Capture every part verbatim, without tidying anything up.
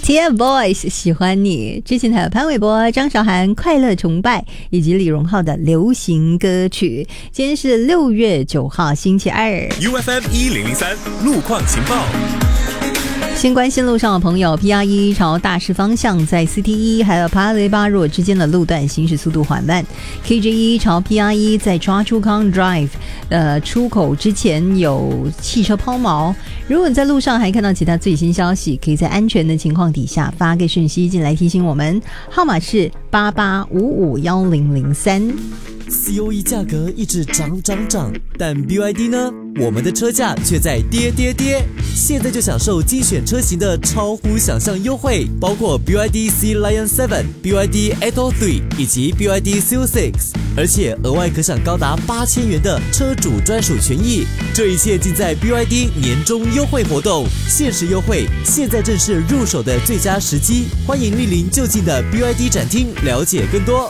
TFBOYS 喜欢你，之前还有潘玮柏、张韶涵快乐崇拜以及李荣浩的流行歌曲。今天是六月九号星期二 U F M 一零零三路况情报。 先关心路上的朋友 P R 一 朝大势方向在 C T 一 还有帕雷巴若之间的路段行驶速度缓慢。 K J 一 朝 P R 一 在抓出康 Drive 的出口之前有汽车抛锚。如果你在路上还看到其他最新消息，可以在安全的情况底下发个讯息进来提醒我们，号码是八八五五一零零三。 C O E 价格一直涨涨涨，但 B Y D 呢？我们的车价却在跌跌跌。现在就享受精选车型的超乎想象优惠，包括 B Y D C Lion 七、B Y D Atto 三以及 B Y D C U 六，而且额外可享高达八千元的车主专属权益。这一切尽在 B Y D 年终优惠活动，限时优惠，现在正是入手的最佳时机。欢迎莅临就近的 B Y D 展厅，了解更多。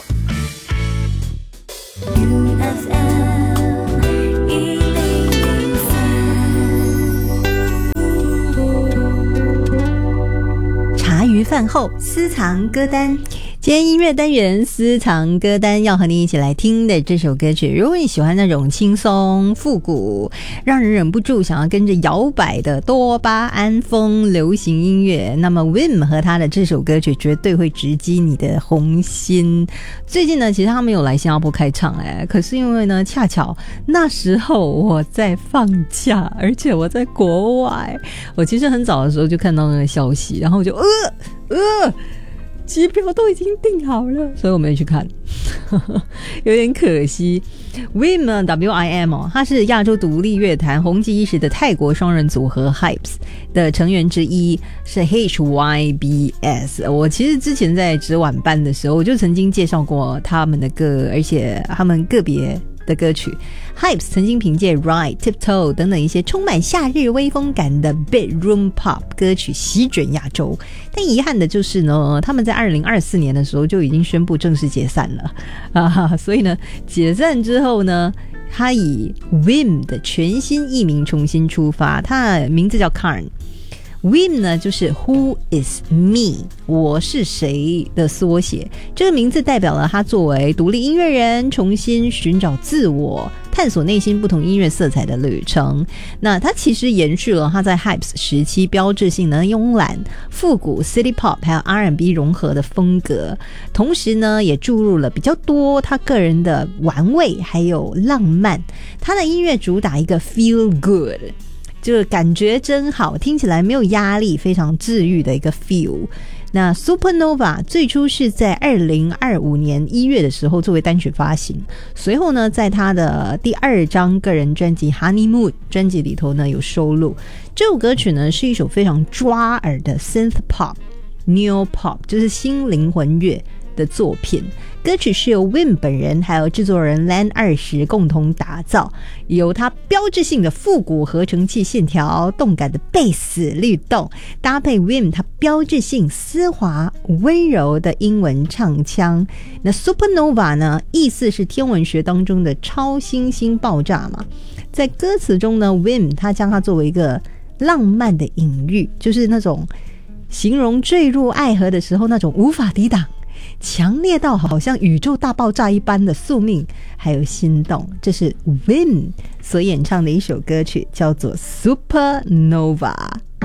茶余饭后私藏歌单，今天音乐单元私藏歌单要和你一起来听的这首歌曲，如果你喜欢那种轻松复古让人忍不住想要跟着摇摆的多巴胺风流行音乐，那么 W I M 和他的这首歌曲绝对会直击你的红心。最近呢，其实他们有来新加坡开唱哎，可是因为呢恰巧那时候我在放假，而且我在国外，我其实很早的时候就看到那个消息，然后我就呃呃机票都已经订好了，所以我没去看有点可惜。 W I M W I M 哦，他是亚洲独立乐坛红极一时的泰国双人组合 Hypes 的成员之一，是 H Y B S。 我其实之前在值晚班的时候我就曾经介绍过他们的歌，而且他们个别的歌曲。 Hypes 曾经凭借 Ride、Tiptoe 等等一些充满夏日微风感的 Bedroom Pop 歌曲席卷亚洲，但遗憾的就是呢，他们在二零二四年的时候就已经宣布正式解散了啊，所以呢解散之后呢，他以 W I M 的全新艺名重新出发，他的名字叫 Karn。W I M 呢就是 Who is me 我是谁的缩写，这个名字代表了他作为独立音乐人重新寻找自我，探索内心不同音乐色彩的旅程。那他其实延续了他在 Hypes 时期标志性的慵懒复古 City Pop 还有 R and B 融合的风格，同时呢也注入了比较多他个人的玩味还有浪漫。他的音乐主打一个 Feel Good，就是感觉真好，听起来没有压力，非常治愈的一个 feel。 那 Supernova 最初是在二零二五年一月的时候作为单曲发行，随后呢在他的第二张个人专辑 Honeymoon 专辑里头呢有收录。这首歌曲呢是一首非常抓耳的 Synth Pop Neo Pop， 就是新灵魂乐的作品。歌曲是由 W I M 本人还有制作人 Lan 二十共同打造，由他标志性的复古合成器线条、动感的贝斯律动，搭配 W I M 他标志性丝滑温柔的英文唱腔。那 Supernova 呢，意思是天文学当中的超新星爆炸嘛。在歌词中呢， W I M 他将它作为一个浪漫的隐喻，就是那种形容坠入爱河的时候那种无法抵挡，强烈到好像宇宙大爆炸一般的宿命还有心动。这是 W I M 所演唱的一首歌曲，叫做 Supernova。